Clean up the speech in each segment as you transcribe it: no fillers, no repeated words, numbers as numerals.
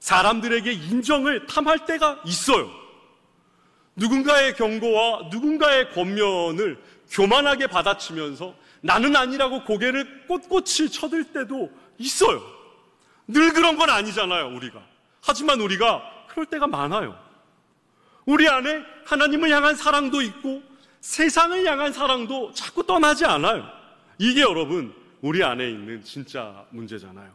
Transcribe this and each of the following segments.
사람들에게 인정을 탐할 때가 있어요. 누군가의 경고와 누군가의 권면을 교만하게 받아치면서 나는 아니라고 고개를 꼿꼿이 쳐들 때도 있어요. 늘 그런 건 아니잖아요, 우리가. 하지만 우리가 그럴 때가 많아요. 우리 안에 하나님을 향한 사랑도 있고 세상을 향한 사랑도 자꾸 떠나지 않아요. 이게 여러분 우리 안에 있는 진짜 문제잖아요.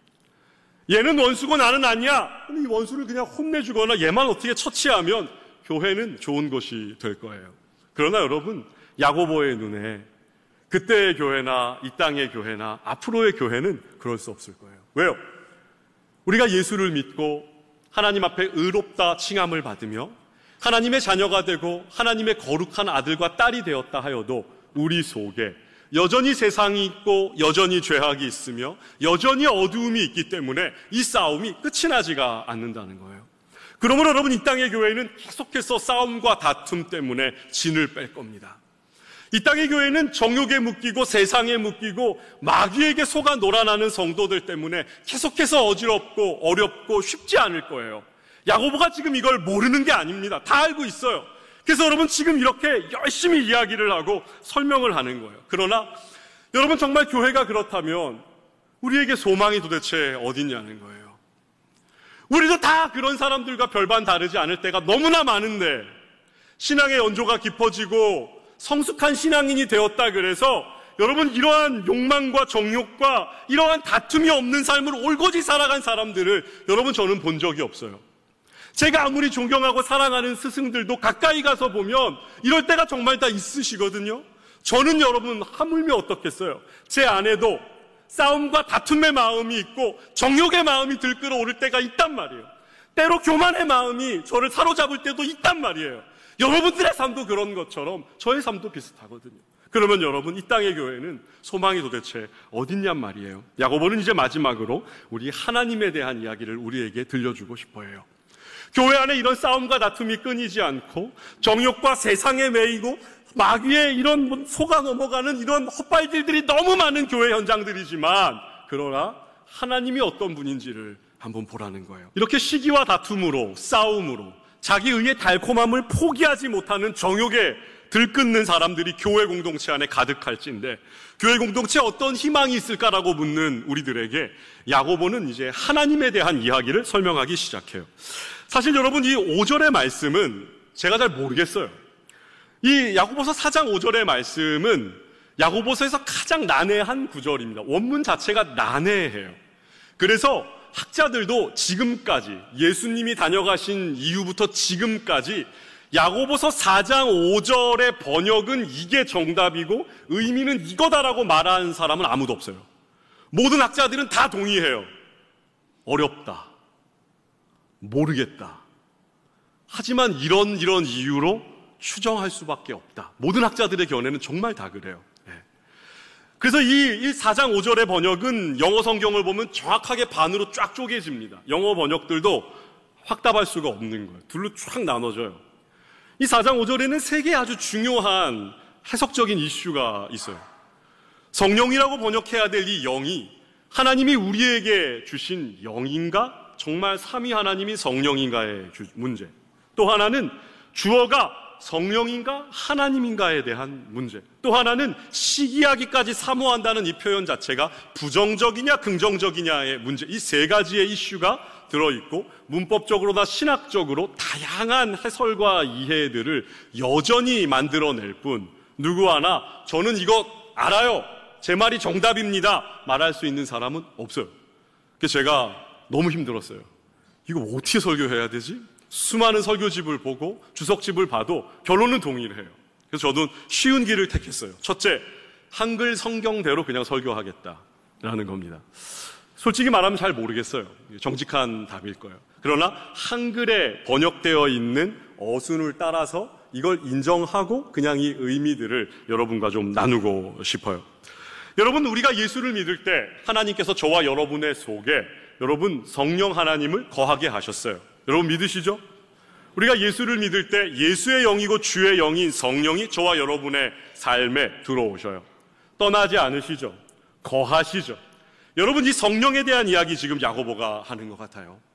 얘는 원수고 나는 아니야. 이 원수를 그냥 혼내주거나 얘만 어떻게 처치하면 교회는 좋은 곳이 될 거예요. 그러나 여러분, 야고보의 눈에 그때의 교회나 이 땅의 교회나 앞으로의 교회는 그럴 수 없을 거예요. 왜요? 우리가 예수를 믿고 하나님 앞에 의롭다 칭함을 받으며 하나님의 자녀가 되고 하나님의 거룩한 아들과 딸이 되었다 하여도 우리 속에 여전히 세상이 있고 여전히 죄악이 있으며 여전히 어두움이 있기 때문에 이 싸움이 끝이 나지가 않는다는 거예요. 그러므로 여러분, 이 땅의 교회는 계속해서 싸움과 다툼 때문에 진을 뺄 겁니다. 이 땅의 교회는 정욕에 묶이고 세상에 묶이고 마귀에게 속아 놀아나는 성도들 때문에 계속해서 어지럽고 어렵고 쉽지 않을 거예요. 야고보가 지금 이걸 모르는 게 아닙니다. 다 알고 있어요. 그래서 여러분 지금 이렇게 열심히 이야기를 하고 설명을 하는 거예요. 그러나 여러분, 정말 교회가 그렇다면 우리에게 소망이 도대체 어딨냐는 거예요. 우리도 다 그런 사람들과 별반 다르지 않을 때가 너무나 많은데, 신앙의 연조가 깊어지고 성숙한 신앙인이 되었다 그래서 여러분, 이러한 욕망과 정욕과 이러한 다툼이 없는 삶을 올곧이 살아간 사람들을 여러분 저는 본 적이 없어요. 제가 아무리 존경하고 사랑하는 스승들도 가까이 가서 보면 이럴 때가 정말 다 있으시거든요. 저는 여러분 하물며 어떻겠어요? 제 안에도 싸움과 다툼의 마음이 있고 정욕의 마음이 들끓어오를 때가 있단 말이에요. 때로 교만의 마음이 저를 사로잡을 때도 있단 말이에요. 여러분들의 삶도 그런 것처럼 저의 삶도 비슷하거든요. 그러면 여러분, 이 땅의 교회는 소망이 도대체 어딨냔 말이에요. 야고보는 이제 마지막으로 우리 하나님에 대한 이야기를 우리에게 들려주고 싶어 해요. 교회 안에 이런 싸움과 다툼이 끊이지 않고 정욕과 세상에 매이고 마귀의 이런 속아 넘어가는 이런 헛발질들이 너무 많은 교회 현장들이지만, 그러나 하나님이 어떤 분인지를 한번 보라는 거예요. 이렇게 시기와 다툼으로, 싸움으로 자기 의의 달콤함을 포기하지 못하는 정욕에 들끓는 사람들이 교회 공동체 안에 가득할진데, 교회 공동체에 어떤 희망이 있을까라고 묻는 우리들에게 야고보는 이제 하나님에 대한 이야기를 설명하기 시작해요. 사실 여러분, 이 5절의 말씀은 제가 잘 모르겠어요. 이 야고보서 4장 5절의 말씀은 야고보서에서 가장 난해한 구절입니다. 원문 자체가 난해해요. 그래서 학자들도 지금까지, 예수님이 다녀가신 이후부터 지금까지 야고보서 4장 5절의 번역은 이게 정답이고 의미는 이거다라고 말하는 사람은 아무도 없어요. 모든 학자들은 다 동의해요. 어렵다, 모르겠다, 하지만 이런 이유로 추정할 수밖에 없다. 모든 학자들의 견해는 정말 다 그래요. 그래서 이 4장 5절의 번역은 영어 성경을 보면 정확하게 반으로 쫙 쪼개집니다. 영어 번역들도 확답할 수가 없는 거예요. 둘로 쫙 나눠져요. 이 4장 5절에는 세 개의 아주 중요한 해석적인 이슈가 있어요. 성령이라고 번역해야 될 이 영이 하나님이 우리에게 주신 영인가? 정말 삼위 하나님이 성령인가의 문제. 또 하나는 주어가 성령인가 하나님인가에 대한 문제. 또 하나는 시기하기까지 사모한다는 이 표현 자체가 부정적이냐 긍정적이냐의 문제. 이 세 가지의 이슈가 들어있고 문법적으로나 신학적으로 다양한 해설과 이해들을 여전히 만들어낼 뿐 누구 하나 저는 이거 알아요, 제 말이 정답입니다 말할 수 있는 사람은 없어요. 그래서 제가 너무 힘들었어요. 이거 어떻게 설교해야 되지? 수많은 설교집을 보고 주석집을 봐도 결론은 동일해요. 그래서 저도 쉬운 길을 택했어요. 첫째, 한글 성경대로 그냥 설교하겠다라는 겁니다. 솔직히 말하면 잘 모르겠어요. 정직한 답일 거예요. 그러나 한글에 번역되어 있는 어순을 따라서 이걸 인정하고 그냥 이 의미들을 여러분과 좀 나누고 싶어요. 여러분, 우리가 예수를 믿을 때 하나님께서 저와 여러분의 속에 여러분 성령 하나님을 거하게 하셨어요. 여러분 믿으시죠? 우리가 예수를 믿을 때 예수의 영이고 주의 영인 성령이 저와 여러분의 삶에 들어오셔요. 떠나지 않으시죠? 거하시죠? 여러분, 이 성령에 대한 이야기 지금 야고보가 하는 것 같아요.